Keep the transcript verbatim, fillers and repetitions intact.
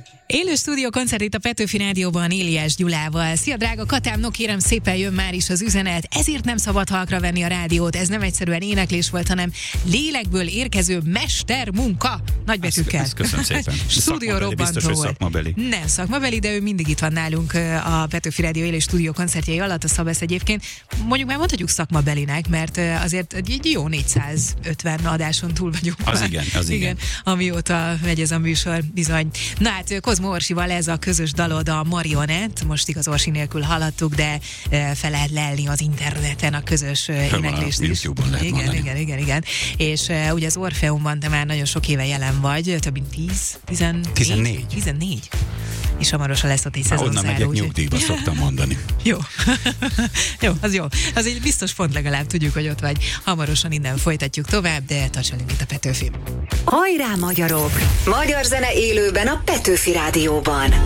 Élő stúdió koncert itt a Petőfi Rádióban Éliás Gyulával. Szia drága Katám, no kérem szépen jön már is az üzenet. Ezért nem szabad halkra venni a rádiót. Ez nem egyszerűen éneklés volt, hanem lélekből érkező mestermunka. Nagybetűkkel. Ezt, ezt köszönöm szépen. Stúdió robbantó biztos, hogy volt. szakmabeli. Nem szakmabeli, de ő mindig itt van nálunk a Petőfi Rádió élő stúdió koncertjei alatt, a Szabesz egyébként. Mondjuk már mondhatjuk szakmabelinek, mert azért egy jó négyszázötven adáson túl vagyunk. Az már. igen, az igen. igen. Amióta megy ez a műsor, bizony. Na hát Kozma Orsival ez a közös dalod, a Marionett. Most igaz Orsi nélkül hallottuk, de fel lehet lelni az interneten a közös éneklést is. YouTube-on lehet igen, mondani. igen, igen, igen. És uh, ugye az Orfeumban te már nagyon sok éve jelen vagy, több mint tíz, tizennégy. tizennégy. És hamarosan lesz ott egy szezonzáró. Onnan megyek nyugdíjba, szoktam mondani. Jó. Jó, az jó. Az egy biztos pont, legalább tudjuk, hogy ott vagy. Hamarosan innen folytatjuk tovább, de tarts velünk itt a Petőfi. Hajrá magyarok! Magyar zene élőben a Petőfi Rádióban.